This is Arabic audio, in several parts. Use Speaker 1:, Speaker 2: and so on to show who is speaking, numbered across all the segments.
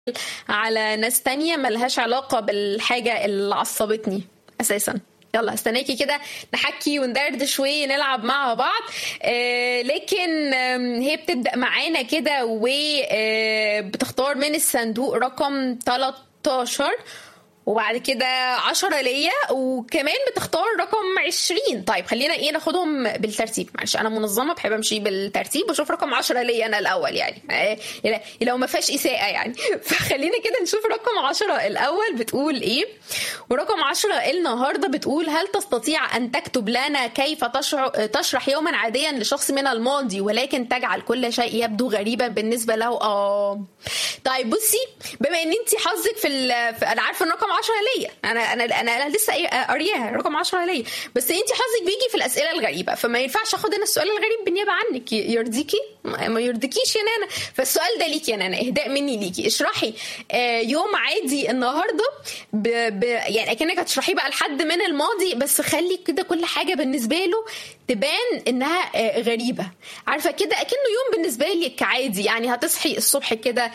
Speaker 1: على ناس تانية ملهاش علاقة بالحاجة اللي عصبتني أساسا. يلا استناكي كده نحكي وندردش ونلعب مع بعض. لكن هي بتبدأ معانا كده وبتختار من الصندوق رقم 13 وبعد كده 10 ليا وكمان بتختار رقم 20. طيب خلينا ناخدهم بالترتيب. معلش انا منظمه بحب امشي بالترتيب واشوف رقم 10 ليا انا الاول يعني لو ما فيهاش اساءه يعني. فخلينا كده نشوف رقم 10 الاول بتقول ايه. ورقم 10 النهارده بتقول: هل تستطيع ان تكتب لنا كيف تشرح يوما عاديا لشخص من الماضي ولكن تجعل كل شيء يبدو غريبا بالنسبه له؟ طيب بصي، بما ان انت حظك في انا عارفه ان رقم 10 ليا، انا لسه قارياها رقم 10 ليا، بس انت حظك بيجي في الاسئله الغريبه، فما ينفعش اخد انا السؤال الغريب بالنيابه عنك. يرضيكي؟ ما يرضيكيش يا نانا. فالسؤال ده ليكي يا نانا، اهداء مني ليكي. اشرحي يوم عادي النهارده يعني اكنك هتشرحيه بقى لحد من الماضي، بس خلي كده كل حاجه بالنسبه له تبان انها غريبه. عارفه كده اكنه يوم بالنسبه لك عادي، يعني هتصحي الصبح كده.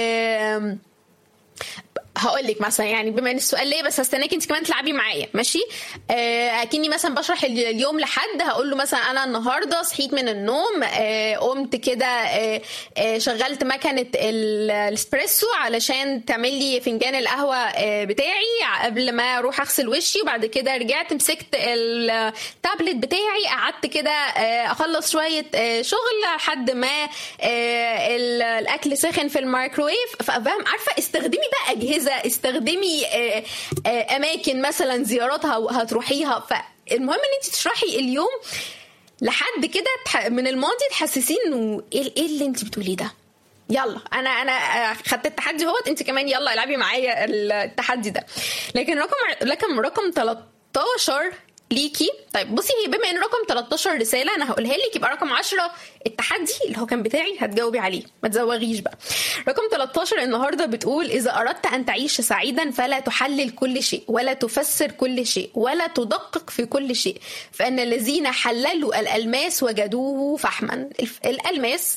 Speaker 1: هقول لك مثلا، يعني بما ان السؤال ليه، بس هستناكي انت كمان تلعبي معايا ماشي. اكني مثلا بشرح اليوم لحد، هقول له مثلا انا النهارده صحيت من النوم، قمت كده شغلت مكنه الاسبريسو علشان تعمل لي فنجان القهوه بتاعي قبل ما اروح اغسل وشي، وبعد كده رجعت مسكت التابلت بتاعي، قعدت كده اخلص شويه شغل لحد ما الاكل سخن في الميكروويف. فاهم؟ عارفه، استخدمي بقى اجهزه، استخدمي اماكن مثلا زياراتها هتروحيها. فالمهم ان انت تشرحي اليوم لحد كده من الماضي، تحسسين انه ايه اللي انت بتقوليه ده. يلا انا خدت التحدي اهوت، انت كمان يلا العبي معايا التحدي ده. لكن رقم 13 ليكي. طيب بصي، هي بما ان رقم 13 رساله انا هقولها لك، يبقى رقم 10 التحدي اللي هو كان بتاعي هتجاوبي عليه، ما تزوغيش بقى. رقم 13 النهارده بتقول: اذا اردت ان تعيش سعيدا فلا تحلل كل شيء ولا تفسر كل شيء ولا تدقق في كل شيء، فان الذين حللوا الالماس وجدوه فحما. الالماس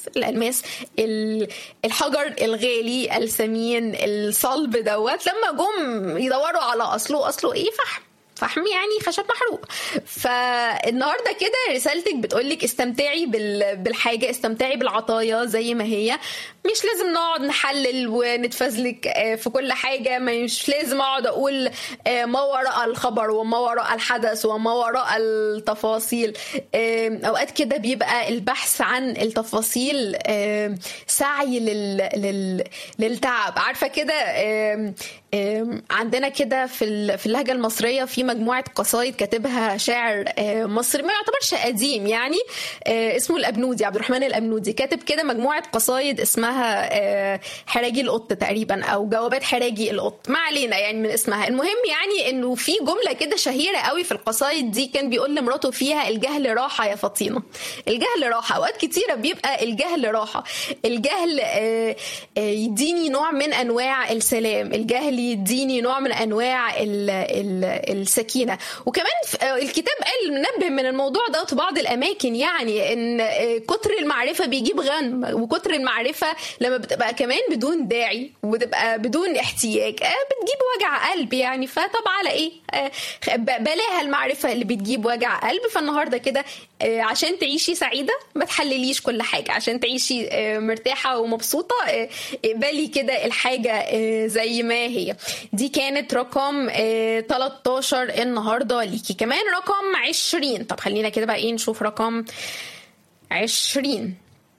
Speaker 1: الحجر الغالي الثمين الصلب دوت، لما جم يدوروا على اصله ايه؟ فحم يعني خشب محروق. فالنهارده كده رسالتك بتقولك استمتعي بالحاجه، استمتعي بالعطايا زي ما هي. مش لازم نقعد نحلل ونتفزلك في كل حاجه، مش لازم اقعد اقول ما وراء الخبر وما وراء الحدث وما وراء التفاصيل. اوقات كده بيبقى البحث عن التفاصيل سعي للتعب. عارفه كده، عندنا كده في اللهجه المصريه في مجموعه قصايد كاتبها شاعر مصري ما يعتبرش قديم يعني، اسمه الابنودي، عبد الرحمن الابنودي. كاتب كده مجموعه قصايد اسمها حراجي القط تقريبا، او جوابات حراجي القط، ما علينا يعني من اسمها. المهم يعني انه في جمله كده شهيره قوي في القصايد دي، كان بيقول لمراته فيها: الجهل راحه يا فطينه. الجهل راحه. اوقات كتيره بيبقى الجهل راحه. الجهل يديني نوع من انواع السلام، الجهل يديني نوع من انواع السكينه. وكمان الكتاب قال نبه من الموضوع ده في بعض الاماكن، يعني ان كتر المعرفه بيجيب غم، وكتر المعرفه لما بتبقى كمان بدون داعي وبتبقى بدون احتياج بتجيب وجع قلب يعني. فطب على ايه؟ بلاها المعرفه اللي بتجيب وجع قلب. فالنهارده كده عشان تعيشي سعيده ما تحلليش كل حاجه، عشان تعيشي مرتاحه ومبسوطه اقبلي كده الحاجه زي ما هي. دي كانت رقم 13 النهارده ليكي. كمان رقم 20. طب خلينا كده بقى نشوف رقم 20.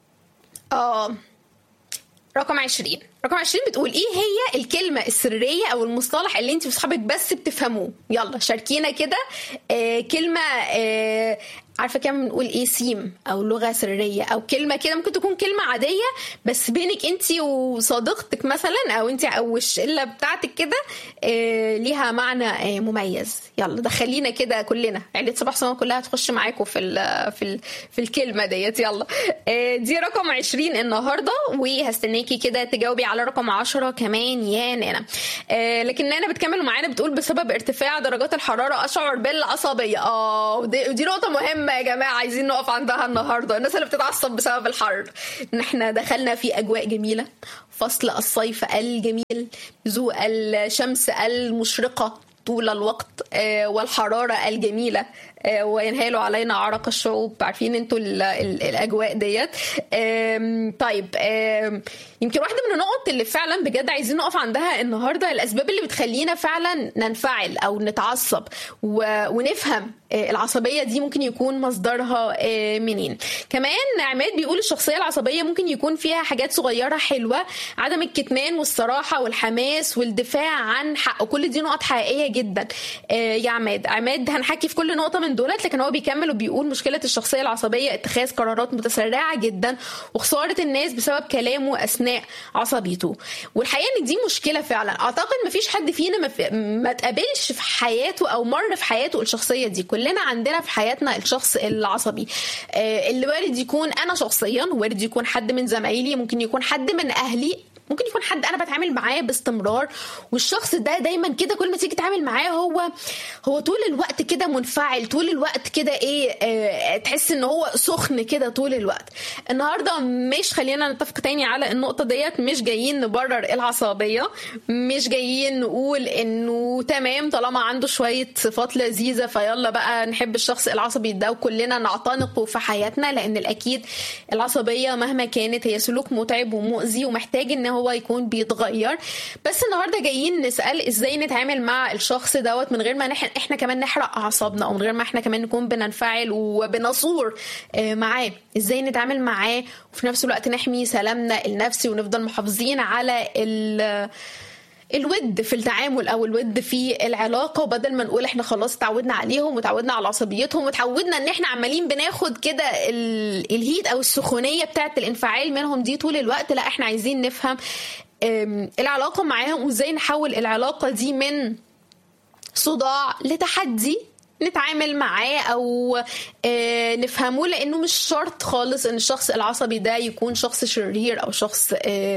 Speaker 1: رقم 20 بتقول: ايه هي الكلمة السرية او المصطلح اللي انت وصحابك بس بتفهموه؟ يلا شاركينا كده. كلمة عارفة كده بنقول ايه؟ سيم، او لغة سرية، او كلمة كده ممكن تكون كلمة عادية بس بينك انت وصديقتك مثلا، او انت او الشلة بتاعتك كده ليها معنى مميز. يلا دخلينا كده كلنا، عيلة صباح سما كلها هتخش معاكم في الكلمة ديت. يلا دي رقم 20 النهاردة، وهستناكي كده تجاوبي على رقم 10 كمان يا نانا. لكن نانا بتكمل معانا بتقول: بسبب ارتفاع درجات الحرارة اشعر بالعصبية. ودي نقطة مهمة يا جماعة، عايزين نقف عندها النهاردة. الناس اللي بتتعصب بسبب الحر، ان احنا دخلنا في اجواء جميلة، فصل الصيف الجميل ذو الشمس المشرقة طول الوقت والحرارة الجميلة وينهال علينا عرق الشعوب. عارفين انتوا الأجواء ديت. طيب يمكن واحدة من النقط اللي فعلا بجد عايزين نقف عندها النهاردة الأسباب اللي بتخلينا فعلا ننفعل أو نتعصب ونفهم العصبية دي ممكن يكون مصدرها منين. كمان عماد بيقول الشخصية العصبية ممكن يكون فيها حاجات صغيرة حلوة، عدم الكتمان والصراحة والحماس والدفاع عن حق، كل دي نقط حقيقية جدا يا عماد هنحكي في كل نقطة من دولت. لكن هو بيكمل وبيقول مشكلة الشخصية العصبية اتخاذ قرارات متسرعة جدا وخسارة الناس بسبب كلامه أثناء عصبيته. والحقيقة ان دي مشكلة فعلا. اعتقد مفيش حد فينا ما تقابلش في حياته او مر في حياته الشخصية دي. كلنا عندنا في حياتنا الشخص العصبي اللي وارد يكون انا شخصيا، وارد يكون حد من زمايلي، ممكن يكون حد من اهلي، ممكن يكون حد انا بتعامل معاه باستمرار. والشخص ده دايما كده كل ما تيجي تتعامل معاه هو طول الوقت كده منفعل، طول الوقت كده تحس ان هو سخن كده طول الوقت. النهارده مش خلينا نتفق تاني على النقطه ديت، مش جايين نبرر العصبيه، مش جايين نقول انه تمام طالما عنده شويه صفات لذيذه فيلا بقى نحب الشخص العصبي ده وكلنا نعتنقه في حياتنا، لان الاكيد العصبيه مهما كانت هي سلوك متعب ومؤذي ومحتاج ان هو يكون بيتغير. بس النهارده جايين نسأل ازاي نتعامل مع الشخص دوت من غير ما احنا كمان نحرق اعصابنا، او من غير ما احنا كمان نكون بننفعل وبنصور معاه. ازاي نتعامل معاه وفي نفس الوقت نحمي سلامنا النفسي ونفضل محافظين على الود في التعامل او الود في العلاقه، وبدل ما نقول احنا خلاص تعودنا عليهم وتعودنا على عصبيتهم وتعودنا ان احنا عمالين بناخد كده الهيت او السخونيه بتاعه الانفعال منهم دي طول الوقت. لا، احنا عايزين نفهم العلاقه معاهم وازاي نحول العلاقه دي من صداع لتحدي نتعامل معاه او نفهمه. لانه مش شرط خالص ان الشخص العصبي ده يكون شخص شرير او شخص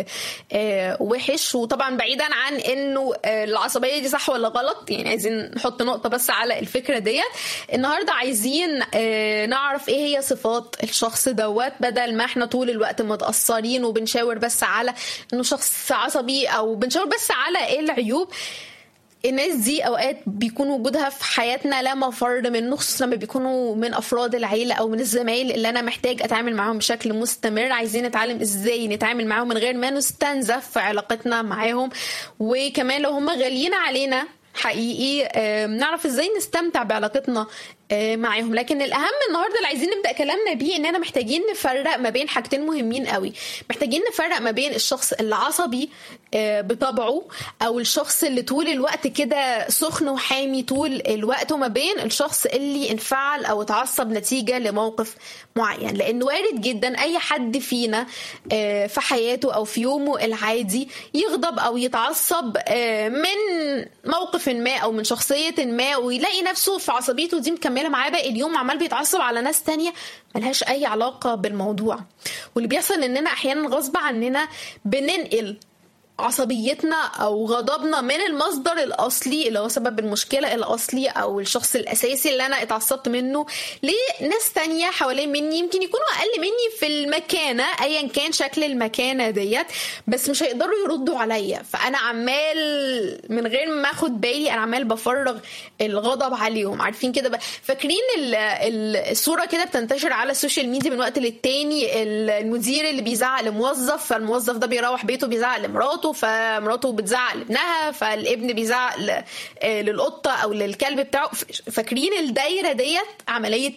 Speaker 1: وحش. وطبعا بعيدا عن انه العصبيه دي صح ولا غلط، يعني عايزين نحط نقطه بس على الفكره ديت. النهارده عايزين نعرف ايه هي صفات الشخص دوت، بدل ما احنا طول الوقت متاثرين وبنشاور بس على انه شخص عصبي او بنشاور بس على ايه العيوب. الناس دي اوقات بيكون وجودها في حياتنا لا مفر منه، خصوصا لما بيكونوا من افراد العيله او من الزمايل اللي انا محتاج اتعامل معاهم بشكل مستمر. عايزين نتعلم ازاي نتعامل معاهم من غير ما نستنزف في علاقتنا معاهم، وكمان لو هم غاليين علينا حقيقي نعرف ازاي نستمتع بعلاقتنا معاهم. لكن الاهم النهارده اللي عايزين نبدا كلامنا بيه اننا محتاجين نفرق ما بين حاجتين مهمين قوي. محتاجين نفرق ما بين الشخص العصبي بطبعه او الشخص اللي طول الوقت كده سخن وحامي طول الوقت، وما بين الشخص اللي انفعل او اتعصب نتيجه لموقف معين. لان وارد جدا اي حد فينا في حياته او في يومه العادي يغضب او يتعصب من موقف ما او من شخصيه ما، ويلاقي نفسه في عصبيته دي مكمله معاه باقي اليوم، عمال بيتعصب على ناس تانية ملهاش اي علاقه بالموضوع. واللي بيحصل اننا احيانا غصب عننا بننقل عصبيتنا او غضبنا من المصدر الاصلي اللي هو سبب المشكله الاصلي او الشخص الاساسي اللي انا اتعصبت منه لناس تانية حوالين مني، يمكن يكونوا اقل مني في المكانه ايا كان شكل المكانه ديت، بس مش هيقدروا يردوا عليا. فانا عمال من غير ما اخد بالي انا عمال بفرغ الغضب عليهم. عارفين كده فاكرين الصوره كده بتنتشر على السوشيال ميديا من وقت للتاني، المدير اللي بيزعق لموظف، فالموظف ده بيروح بيته بيزعق لمراته، فمراته بتزعق لابنها، فالابن بيزعق للقطة او للكلب بتاعه. فاكرين الدايرة ديت، عملية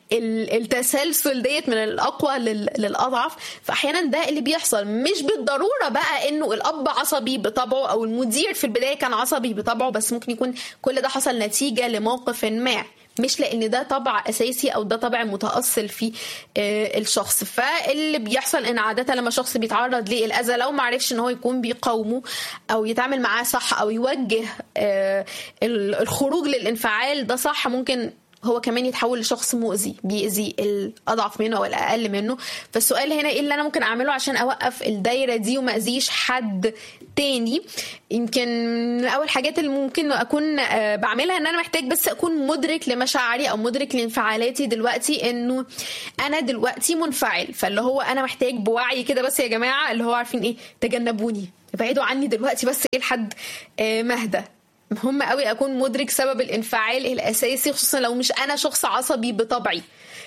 Speaker 1: التسلسل ديت من الاقوى للاضعف. فاحيانا ده اللي بيحصل. مش بالضرورة بقى انه الاب عصبي بطبعه او المدير في البداية كان عصبي بطبعه، بس ممكن يكون كل ده حصل نتيجة لموقف ما، مش لان ده طبع اساسي او ده طبع متاصل في الشخص. فاللي بيحصل ان عاده لما شخص بيتعرض للاذى لو ما عرفش ان هو يكون بيقاومه او يتعامل معاه صح او يوجه الخروج للانفعال ده صح، ممكن هو كمان يتحول لشخص مؤذي بيأذي الأضعف منه أو الأقل منه. فالسؤال هنا إيه اللي أنا ممكن أعمله عشان أوقف الدايرة دي وما أذيش حد تاني؟ يمكن من أول حاجات اللي ممكن أكون بعملها إن أنا محتاج بس أكون مدرك لمشاعري أو مدرك لانفعالاتي دلوقتي، إنه أنا دلوقتي منفعل. فاللي هو أنا محتاج بوعي كده بس يا جماعة، اللي هو عارفين إيه، تجنبوني، ابعدوا عني دلوقتي بس إيه لحد مهدى. مهم قوي اكون مدرك سبب الانفعال الاساسي، خصوصا لو مش انا شخص عصبي بطبعي.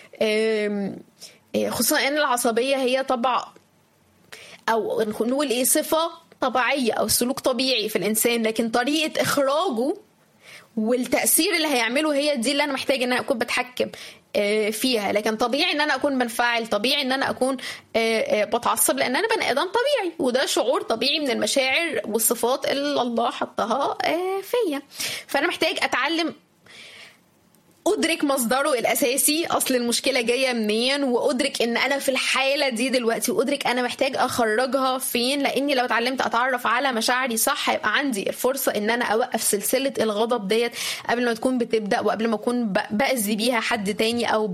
Speaker 1: خصوصا ان العصبيه هي طبع، او نقول ايه، صفه طبيعيه او سلوك طبيعي في الانسان، لكن طريقه اخراجه والتاثير اللي هيعمله هي دي اللي انا محتاج ان انا اكون بتحكم فيها. لكن طبيعي ان انا اكون بنفعل، طبيعي ان انا اكون بتعصب، لان انا بني ادم طبيعي، وده شعور طبيعي من المشاعر والصفات اللي الله حطها فيا. فانا محتاج اتعلم أدرك مصدره الأساسي، أصل المشكلة جاية منين، وأدرك إن أنا في الحالة دي دلوقتي، وأدرك أنا محتاج أخرجها فين. لأني لو اتعلمت أتعرف على مشاعري صح هيبقى عندي الفرصة إن أنا أوقف سلسلة الغضب ديت قبل ما تكون بتبدأ، وقبل ما أكون بأذي بيها حد تاني أو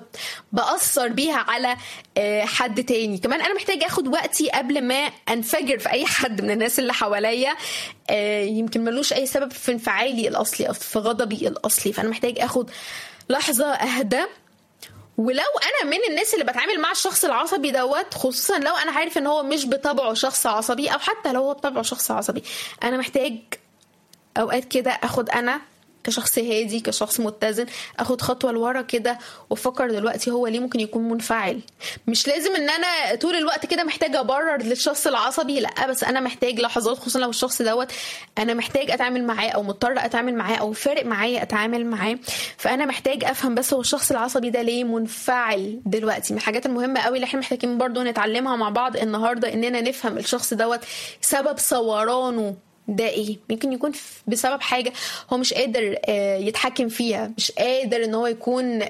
Speaker 1: بأثر بيها على حد تاني. كمان أنا محتاج أخد وقتي قبل ما أنفجر في أي حد من الناس اللي حواليا يمكن ملوش أي سبب في انفعالي الأصلي أو في غضبي الأصلي. فأنا محتاج أخد لحظة أهدى. ولو أنا من الناس اللي بتعامل مع الشخص العصبي دوت، خصوصا لو أنا عارف إن هو مش بطبعه شخص عصبي، أو حتى لو هو بطبعه شخص عصبي، أنا محتاج أوقات كده أخد أنا كشخص هادي، كشخص متزن، اخد خطوه لورا كده وافكر دلوقتي هو ليه ممكن يكون منفعل. مش لازم ان انا طول الوقت كده محتاجه ابرر للشخص العصبي، لا، بس انا محتاج لحظات، خصوصا لو الشخص دوت انا محتاج اتعامل معاه او مضطر اتعامل معاه او فارق معايا اتعامل معاه. فانا محتاج افهم بس هو الشخص العصبي ده ليه منفعل دلوقتي. من الحاجات المهمه قوي اللي احنا محتاجين برضو نتعلمها مع بعض النهارده، اننا نفهم الشخص دوت سبب صورانه ده ايه. ممكن يكون بسبب حاجة هو مش قادر يتحكم فيها، مش قادر ان هو يكون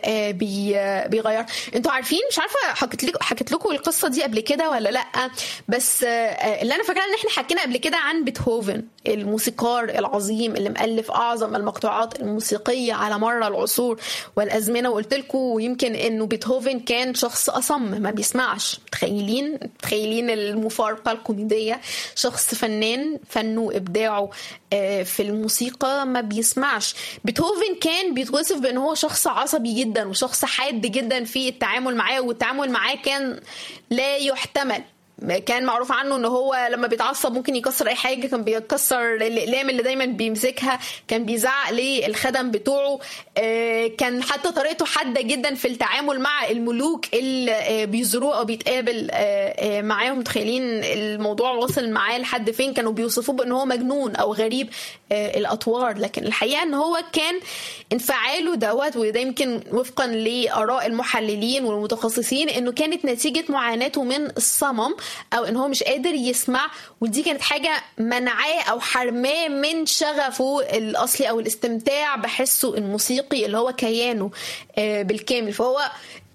Speaker 1: بيغير. انتوا عارفين، مش عارفة حكيت لكم القصة دي قبل كده ولا لا، بس اللي انا فاكرة ان احنا حكينا قبل كده عن بيتهوفن الموسيقار العظيم اللي مؤلف اعظم المقطوعات الموسيقية على مر العصور والازمنة. وقلت لكم يمكن انه بيتهوفن كان شخص اصم ما بيسمعش. متخيلين المفارقة الكوميدية، شخص فنان فنه إبداعه في الموسيقى ما بيسمعش. بيتهوفن كان بيتوصف بأن هو شخص عصبي جدا وشخص حاد جدا في التعامل معاه، والتعامل معاه كان لا يحتمل. كان معروف عنه ان هو لما بيتعصب ممكن يكسر اي حاجه، كان بيكسر الاقلام اللي دايما بيمسكها، كان بيزعق للخدم بتوعه، كان حتى طريقته حاده جدا في التعامل مع الملوك اللي بيزوروه او بيتقابل معاهم. متخيلين الموضوع وصل معاه لحد فين؟ كانوا بيوصفوه بان هو مجنون او غريب الاطوار، لكن الحقيقه ان هو كان انفعاله دوت، وده يمكن وفقا لاراء المحللين والمتخصصين انه كانت نتيجه معاناته من الصمم، او ان هو مش قادر يسمع، ودي كانت حاجه منعاه او حرماه من شغفه الاصلي او الاستمتاع بحسه الموسيقي اللي هو كيانه بالكامل. فهو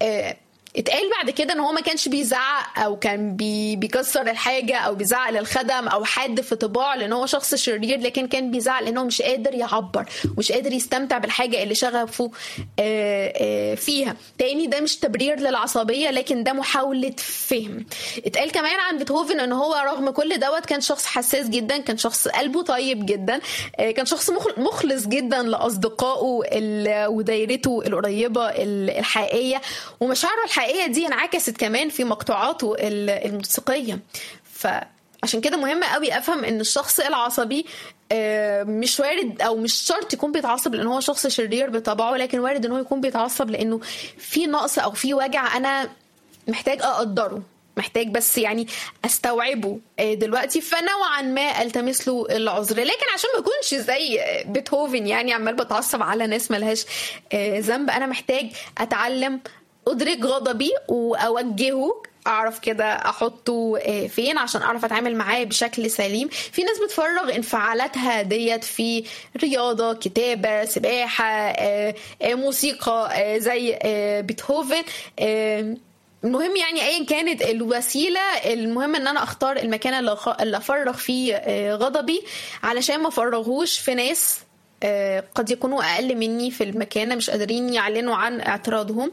Speaker 1: اتقال بعد كده ان هو ما كانش بيزعق او كان بيكسر الحاجه او بيزعق للخدم او حد في طباعه لان هو شخص شرير، لكن كان بيزعق لانه مش قادر يعبر، مش قادر يستمتع بالحاجه اللي شغفه فيها. تاني، ده مش تبرير للعصبيه، لكن ده محاوله فهم. اتقال كمان عن بيتهوفن ان هو رغم كل دوت كان شخص حساس جدا، كان شخص قلبه طيب جدا، كان شخص مخلص جدا لاصدقائه ودايرته القريبه الحقيقيه، ومشاعره الحقيقيه دي انعكست كمان في مقطوعاته الموسيقيه. فعشان كده مهم قوي افهم ان الشخص العصبي مش وارد او مش شرط يكون بيتعصب لان هو شخص شرير بطبعه، لكن وارد ان هو يكون بيتعصب لانه في نقص او في وجع انا محتاج اقدره، محتاج بس يعني استوعبه دلوقتي، فنوعا ما التمس له العذر. لكن عشان ما اكونش زي بيتهوفن يعني عمال بتعصب على ناس ملهاش ذنب، انا محتاج اتعلم ادرك غضبي واوجهه، اعرف كده احطه فين عشان اعرف اتعامل معاه بشكل سليم. في ناس بتفرغ انفعالاتها ديت في رياضه، كتابه، سباحه، موسيقى زي بيتهوفن. المهم يعني ايا كانت الوسيله، المهم ان انا اختار المكان اللي افرغ فيه غضبي علشان ما افرغهوش في ناس قد يكونوا أقل مني في المكانة، مش قادرين يعلنوا عن اعتراضهم،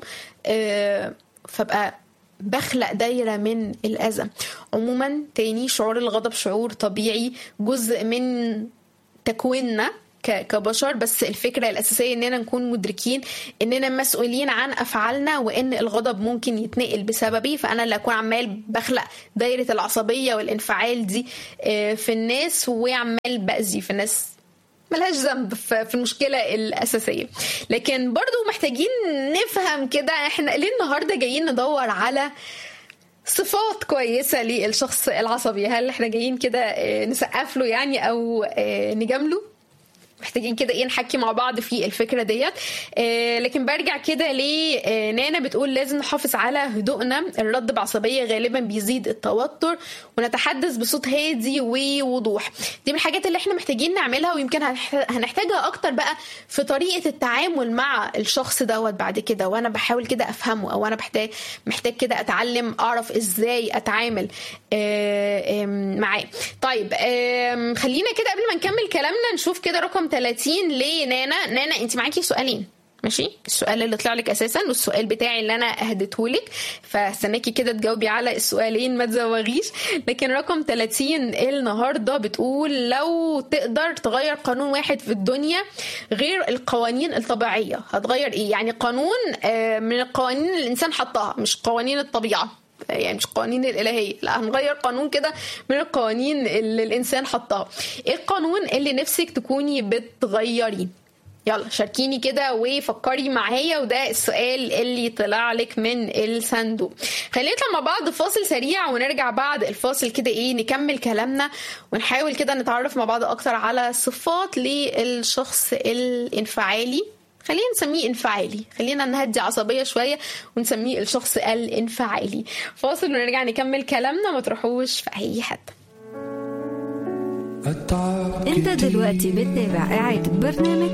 Speaker 1: فبقى بخلق دايرة من الأذى. عموما تاني، شعور الغضب شعور طبيعي، جزء من تكويننا كبشر، بس الفكرة الأساسية إننا نكون مدركين إننا مسؤولين عن أفعالنا، وإن الغضب ممكن يتنقل بسببي. فأنا اللي أكون عمال بخلق دايرة العصبية والانفعال دي في الناس، وعمال بأذي في الناس ملهاش ذنب في المشكلة الأساسية. لكن برضو محتاجين نفهم كده احنا ليه النهاردة جايين ندور على صفات كويسة للشخص العصبي. هل احنا جايين كده نسقف له يعني او نجامله؟ محتاجين كده ايه نحكي مع بعض في الفكرة ديت. لكن برجع كده لنانا بتقول لازم نحافظ على هدوءنا، الرد بعصبية غالبا بيزيد التوتر، ونتحدث بصوت هادي ووضوح. دي من الحاجات اللي احنا محتاجين نعملها، ويمكن هنحتاجها اكتر بقى في طريقة التعامل مع الشخص دوت بعد كده، وانا بحاول كده افهمه، او انا محتاج كده اتعلم اعرف ازاي اتعامل معاه. طيب خلينا كده قبل ما نكمل كلامنا نشوف كده رقم 30 لنانا. نانا انت معاكي سؤالين، ماشي؟ السؤال اللي طلع لك اساسا والسؤال بتاعي اللي انا اهدته لك، فاستناكي كده تجاوبي على السؤالين ما تزوغيش. لكن رقم 30 النهارده بتقول لو تقدر تغير قانون واحد في الدنيا غير القوانين الطبيعيه هتغير ايه؟ يعني قانون من القوانين اللي الانسان حطها، مش قوانين الطبيعه، يعني مش قوانين الإلهية، لا هنغير قانون كده من القوانين اللي الإنسان حطها. ايه القانون اللي نفسك تكوني بتغيري؟ يلا شاركيني كده وفكري معايا، وده السؤال اللي طلع لك من الصندوق. خلينا نطلع مع بعض فاصل سريع، ونرجع بعد الفاصل كده ايه نكمل كلامنا، ونحاول كده نتعرف مع بعض اكتر على صفات للشخص الانفعالي. خلينا نسميه انفعالي، خلينا نهدي عصبية شوية ونسميه الشخص الانفعالي. فاصل ونرجع نكمل كلامنا، ما تروحوش في أي حتة.
Speaker 2: انت دلوقتي بتتابع إعادة برنامج